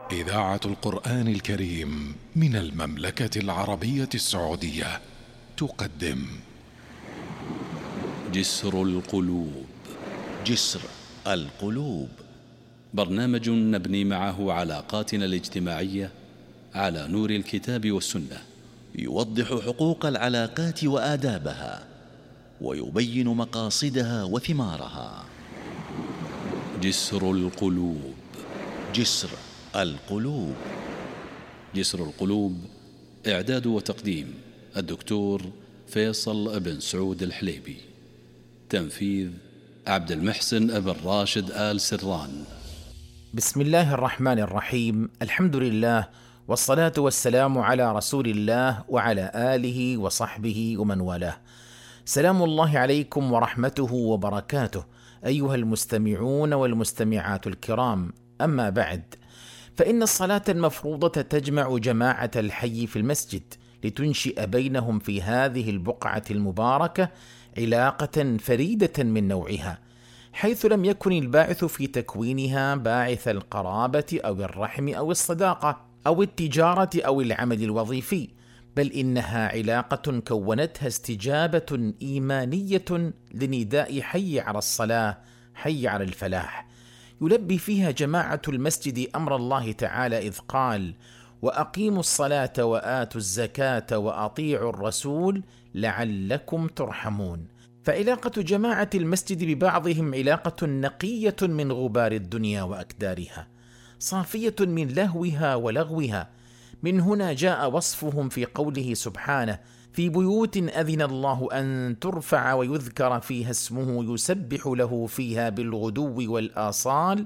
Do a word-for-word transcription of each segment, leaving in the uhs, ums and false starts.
إذاعة القرآن الكريم من المملكة العربية السعودية تقدم جسر القلوب. جسر القلوب برنامج نبني معه علاقاتنا الاجتماعية على نور الكتاب والسنة، يوضح حقوق العلاقات وآدابها ويبين مقاصدها وثمارها. جسر القلوب. جسر القلوب. جسر القلوب، إعداد وتقديم الدكتور فيصل بن سعود الحليبي، تنفيذ عبد المحسن بن راشد آل سران. بسم الله الرحمن الرحيم، الحمد لله والصلاة والسلام على رسول الله وعلى آله وصحبه ومن والاه. سلام الله عليكم ورحمته وبركاته أيها المستمعون والمستمعات الكرام. أما بعد، فإن الصلاة المفروضة تجمع جماعة الحي في المسجد لتنشئ بينهم في هذه البقعة المباركة علاقة فريدة من نوعها، حيث لم يكن الباعث في تكوينها باعث القرابة أو الرحم أو الصداقة أو التجارة أو العمل الوظيفي، بل إنها علاقة كونتها استجابة إيمانية لنداء حي على الصلاة، حي على الفلاح، يلبي فيها جماعة المسجد أمر الله تعالى إذ قال: وأقيموا الصلاة وآتوا الزكاة وأطيعوا الرسول لعلكم ترحمون. فعلاقة جماعة المسجد ببعضهم علاقة نقية من غبار الدنيا وأكدارها، صافية من لهوها ولغوها. من هنا جاء وصفهم في قوله سبحانه: في بيوت أذن الله أن ترفع ويذكر فيها اسمه يسبح له فيها بالغدو والآصال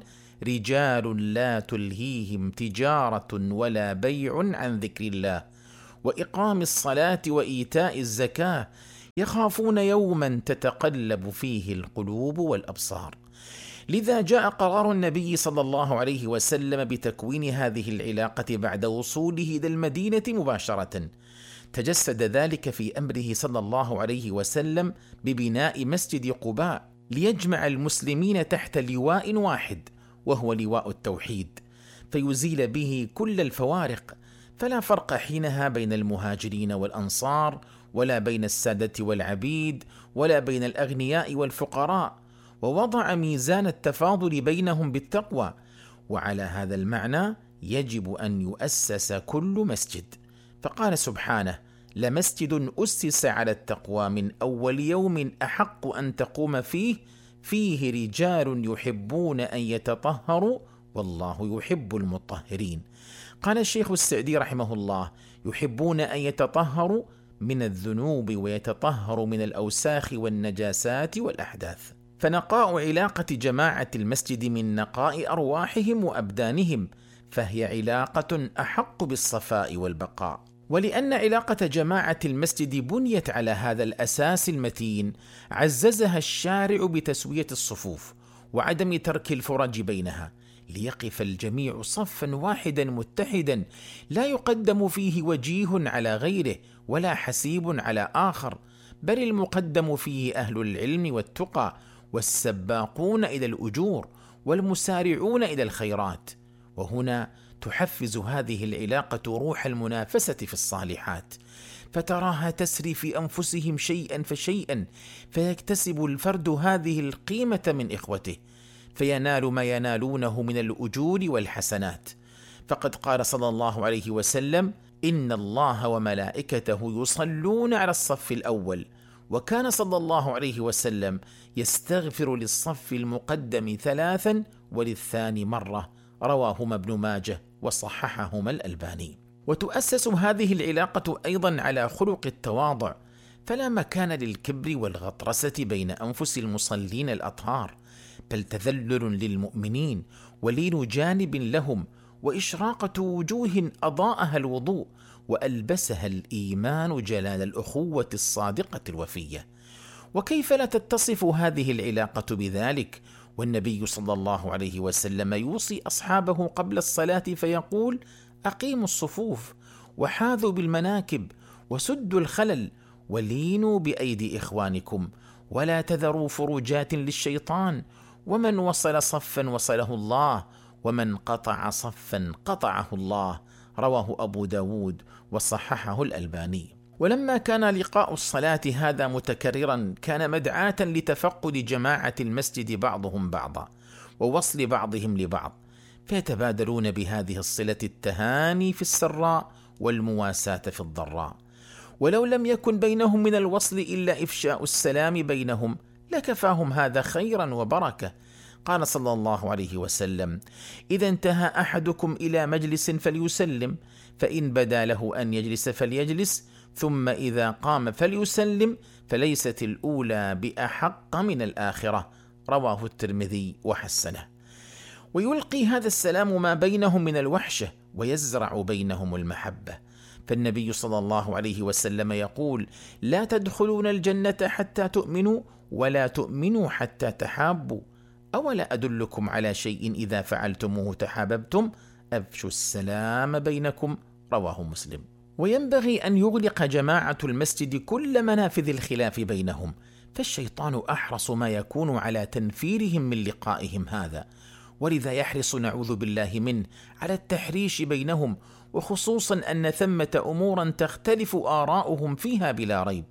رجال لا تلهيهم تجارة ولا بيع عن ذكر الله وإقام الصلاة وإيتاء الزكاة يخافون يوما تتقلب فيه القلوب والأبصار. لذا جاء قرار النبي صلى الله عليه وسلم بتكوين هذه العلاقة بعد وصوله إلى المدينة مباشرة. تجسد ذلك في أمره صلى الله عليه وسلم ببناء مسجد قباء ليجمع المسلمين تحت لواء واحد، وهو لواء التوحيد، فيزيل به كل الفوارق، فلا فرق حينها بين المهاجرين والأنصار، ولا بين السادة والعبيد، ولا بين الأغنياء والفقراء، ووضع ميزان التفاضل بينهم بالتقوى. وعلى هذا المعنى يجب أن يؤسس كل مسجد، فقال سبحانه: لمسجد أسس على التقوى من أول يوم أحق أن تقوم فيه فيه رجال يحبون أن يتطهروا والله يحب المطهرين. قال الشيخ السعدي رحمه الله: يحبون أن يتطهروا من الذنوب ويتطهروا من الأوساخ والنجاسات والأحداث. فنقاء علاقة جماعة المسجد من نقاء أرواحهم وأبدانهم، فهي علاقة أحق بالصفاء والبقاء. ولأن علاقة جماعة المسجد بنيت على هذا الأساس المتين، عززها الشارع بتسوية الصفوف وعدم ترك الفرج بينها، ليقف الجميع صفا واحدا متحدا، لا يقدم فيه وجيه على غيره ولا حسيب على آخر، بل المقدم فيه أهل العلم والتقى والسباقون إلى الأجور والمسارعون إلى الخيرات. وهنا تحفز هذه العلاقة روح المنافسة في الصالحات، فتراها تسري في أنفسهم شيئا فشيئا، فيكتسب الفرد هذه القيمة من إخوته، فينال ما ينالونه من الأجور والحسنات. فقد قال صلى الله عليه وسلم: إن الله وملائكته يصلون على الصف الأول. وكان صلى الله عليه وسلم يستغفر للصف المقدم ثلاثا وللثاني مرة، رواهما ابن ماجه وصححهما الألباني. وتؤسس هذه العلاقة أيضا على خلق التواضع، فلا مكان للكبر والغطرسة بين أنفس المصلين الأطهار، بل تذلل للمؤمنين ولين جانب لهم، وإشراقة وجوه أضاءها الوضوء وألبسها الإيمان جلال الأخوة الصادقة الوفية. وكيف لا تتصف هذه العلاقة بذلك والنبي صلى الله عليه وسلم يوصي أصحابه قبل الصلاة فيقول: أقيموا الصفوف وحاذوا بالمناكب وسدوا الخلل ولينوا بأيدي إخوانكم ولا تذروا فروجات للشيطان، ومن وصل صفا وصله الله، ومن قطع صفا قطعه الله، رواه أبو داود وصححه الألباني. ولما كان لقاء الصلاة هذا متكررا كان مدعاة لتفقد جماعة المسجد بعضهم بعضا ووصل بعضهم لبعض، فيتبادلون بهذه الصلة التهاني في السراء والمواساة في الضراء. ولو لم يكن بينهم من الوصل إلا إفشاء السلام بينهم لكفاهم هذا خيرا وبركة. قال صلى الله عليه وسلم: إذا انتهى أحدكم إلى مجلس فليسلم، فإن بدا له أن يجلس فليجلس، ثم إذا قام فليسلم، فليست الأولى بأحق من الآخرة، رواه الترمذي وحسنه. ويلقي هذا السلام ما بينهم من الوحشة ويزرع بينهم المحبة، فالنبي صلى الله عليه وسلم يقول: لا تدخلون الجنة حتى تؤمنوا ولا تؤمنوا حتى تحابوا، أولا أدلكم على شيء إذا فعلتموه تحاببتم، أفشوا السلام بينكم، رواه مسلم. وينبغي أن يغلق جماعة المسجد كل منافذ الخلاف بينهم، فالشيطان أحرص ما يكون على تنفيرهم من لقائهم هذا، ولذا يحرص نعوذ بالله منه على التحريش بينهم، وخصوصا أن ثمة أمورا تختلف آراؤهم فيها بلا ريب،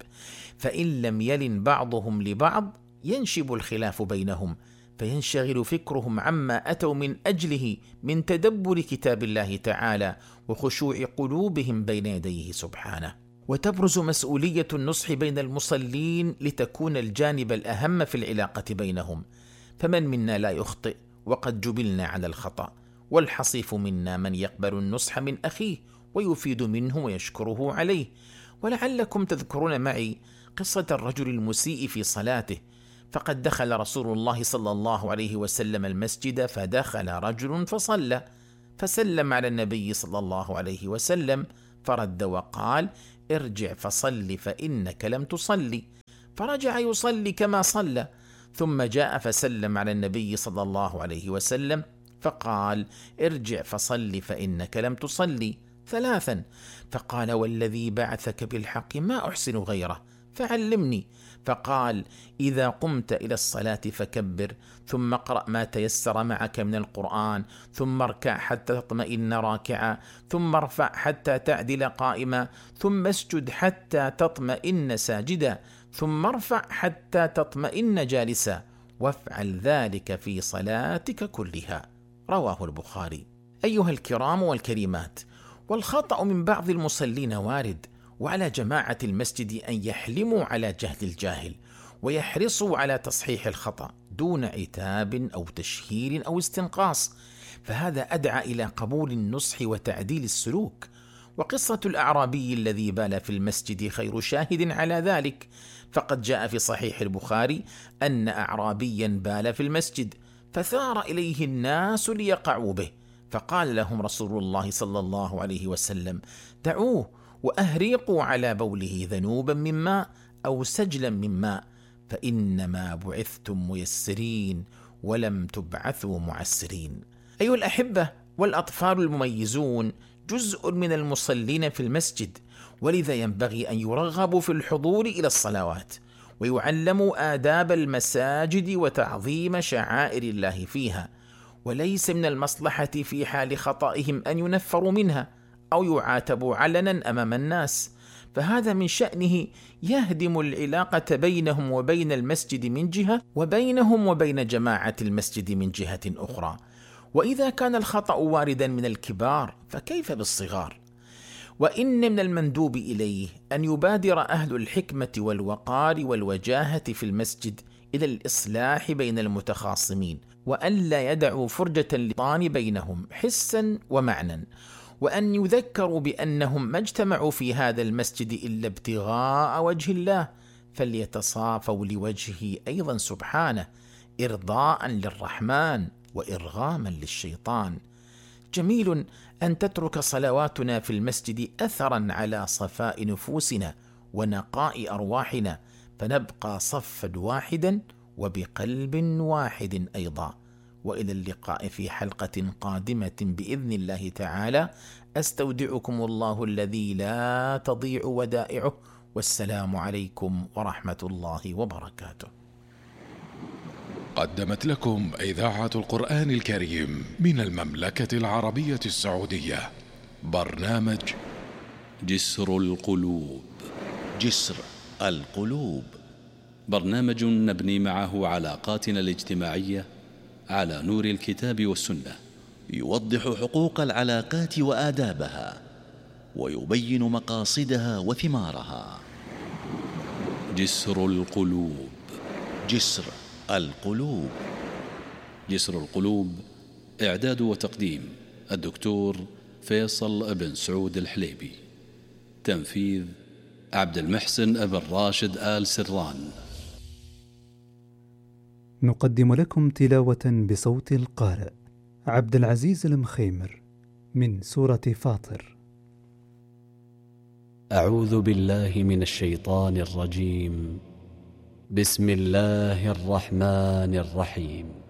فإن لم يلن بعضهم لبعض ينشب الخلاف بينهم، فينشغل فكرهم عما أتوا من أجله من تدبر كتاب الله تعالى وخشوع قلوبهم بين يديه سبحانه. وتبرز مسؤولية النصح بين المصلين لتكون الجانب الأهم في العلاقة بينهم، فمن منا لا يخطئ وقد جبلنا على الخطأ، والحصيف منا من يقبل النصح من أخيه ويفيد منه ويشكره عليه. ولعلكم تذكرون معي قصة الرجل المسيء في صلاته، فقد دخل رسول الله صلى الله عليه وسلم المسجد، فدخل رجل فصلى، فسلم على النبي صلى الله عليه وسلم، فرد وقال: ارجع فصل فإنك لم تصلي، فرجع يصلي كما صلى، ثم جاء فسلم على النبي صلى الله عليه وسلم فقال: ارجع فصل فإنك لم تصلي، ثلاثا، فقال: والذي بعثك بالحق ما أحسن غيره فعلمني، فقال: إذا قمت إلى الصلاة فكبر، ثم اقرأ ما تيسر معك من القرآن، ثم اركع حتى تطمئن راكعا، ثم ارفع حتى تعدل قائما، ثم اسجد حتى تطمئن ساجدا، ثم ارفع حتى تطمئن جالسا، وافعل ذلك في صلاتك كلها، رواه البخاري. أيها الكرام والكريمات، والخطأ من بعض المصلين وارد، وعلى جماعة المسجد أن يحلموا على جهل الجاهل ويحرصوا على تصحيح الخطأ دون عتاب أو تشهير أو استنقاص، فهذا أدعى إلى قبول النصح وتعديل السلوك. وقصة الأعرابي الذي بال في المسجد خير شاهد على ذلك، فقد جاء في صحيح البخاري أن أعرابيا بال في المسجد، فثار إليه الناس ليقعوا به، فقال لهم رسول الله صلى الله عليه وسلم: دعوه وأهريقوا على بوله ذنوبا من ماء أو سجلا من ماء، فإنما بعثتم ميسرين ولم تبعثوا معسرين. أيها الأحبة، والأطفال المميزون جزء من المصلين في المسجد، ولذا ينبغي أن يرغبوا في الحضور إلى الصلوات، ويعلموا آداب المساجد وتعظيم شعائر الله فيها، وليس من المصلحة في حال خطئهم أن ينفروا منها أو يعاتبوا علنا أمام الناس، فهذا من شأنه يهدم العلاقة بينهم وبين المسجد من جهة، وبينهم وبين جماعة المسجد من جهة أخرى. وإذا كان الخطأ واردا من الكبار فكيف بالصغار؟ وإن من المندوب إليه أن يبادر أهل الحكمة والوقار والوجاهة في المسجد إلى الإصلاح بين المتخاصمين، وألا يدعوا فرجة للطعن بينهم حسا ومعنى، وأن يذكروا بأنهم ما اجتمعوا في هذا المسجد إلا ابتغاء وجه الله، فليتصافوا لوجهه أيضا سبحانه، إرضاء للرحمن وإرغاما للشيطان. جميل أن تترك صلواتنا في المسجد أثرا على صفاء نفوسنا ونقاء أرواحنا، فنبقى صفا واحدا وبقلب واحد أيضا. وإلى اللقاء في حلقة قادمة بإذن الله تعالى، أستودعكم الله الذي لا تضيع ودائعه، والسلام عليكم ورحمة الله وبركاته. قدمت لكم إذاعة القرآن الكريم من المملكة العربية السعودية برنامج جسر القلوب. جسر القلوب، برنامج نبني معه علاقاتنا الاجتماعية على نور الكتاب والسنة، يوضح حقوق العلاقات وآدابها، ويبين مقاصدها وثمارها. جسر القلوب. جسر القلوب. جسر القلوب، إعداد وتقديم الدكتور فيصل بن سعود الحليبي. تنفيذ عبد المحسن بن راشد آل سران. نقدم لكم تلاوة بصوت القارئ عبد العزيز المخيمر من سورة فاطر. أعوذ بالله من الشيطان الرجيم. بسم الله الرحمن الرحيم.